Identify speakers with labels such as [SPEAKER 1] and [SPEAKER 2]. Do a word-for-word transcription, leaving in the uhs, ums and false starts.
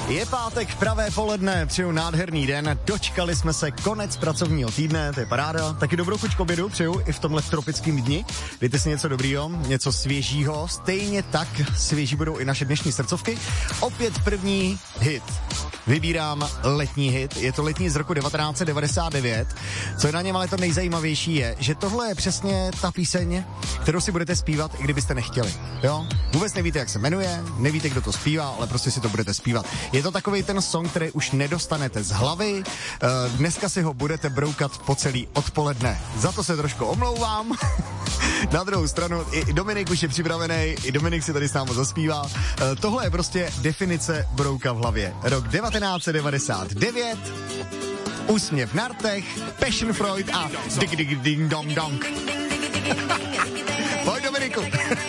[SPEAKER 1] Je pátek, pravé poledne, přeju nádherný den, dočkali jsme se konec pracovního týdne, to je paráda, taky dobrou chuť k obědu přeju i v tomhle tropickém dni, dejte si něco dobrýho, něco svěžího, stejně tak svěží budou i naše dnešní srdcovky, opět první hit. Vybírám letní hit, je to letní z roku devatenáct set devadesát devět. Co je na něm ale to nejzajímavější je, že tohle je přesně ta píseň, kterou si budete zpívat, i kdybyste nechtěli. Jo? Vůbec nevíte, jak se jmenuje, nevíte, kdo to zpívá, ale prostě si to budete zpívat. Je to takovej ten song, který už nedostanete z hlavy, dneska si ho budete broukat po celý odpoledne. Za to se trošku omlouvám. Na druhou stranu, i Dominik už je připravený, i Dominik si tady s námi zaspívá. Tohle je prostě definice brouka v hlavě. Rok devatenáct set devadesát devět, úsměv na rtech, Passion Fruit a dig dig ding dong dong. Pojď, Dominiku.